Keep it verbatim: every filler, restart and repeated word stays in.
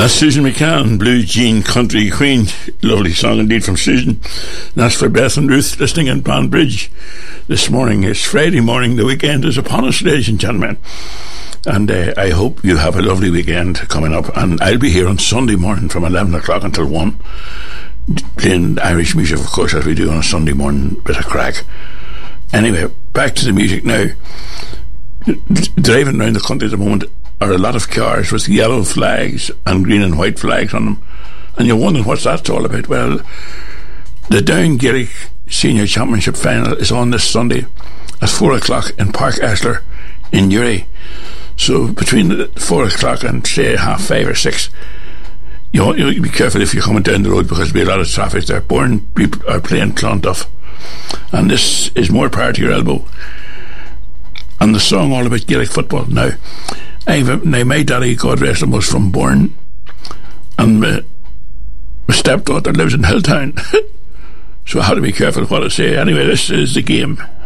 That's Susan McCann, Blue Jean Country Queen. Lovely song indeed from Susan. That's for Beth and Ruth listening in Banbridge this morning. It's Friday morning. The weekend is upon us, ladies and gentlemen. And uh, I hope you have a lovely weekend coming up. And I'll be here on Sunday morning from eleven o'clock until one, playing Irish music, of course, as we do on a Sunday morning, bit of crack. Anyway, back to the music now. Driving around the country at the moment are a lot of cars with yellow flags and green and white flags on them, and you're wondering what's that all about. Well, the Down Gaelic Senior Championship final is on this Sunday at four o'clock in Park Ashler in Newry. So between four o'clock and say half five or six, you want you be careful if you're coming down the road, because there'll be a lot of traffic there. Born people are playing Clonduff, and this is More Power to Your Elbow, and the song all about Gaelic football. Now, I've, now my daddy, God rest him, was from Bourne, and my, my stepdaughter lives in Hilltown. So I had to be careful what I say. Anyway, this is the game.